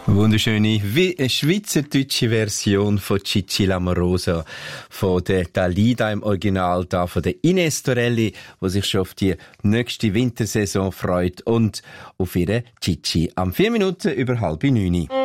Eine wunderschöne schweizerdeutsche Version von Gigi Lamorosa, von der Dalida im Original da, von der Ines Torelli, die sich schon auf die nächste Wintersaison freut und auf ihre Gigi am 4 Minuten über 8:30.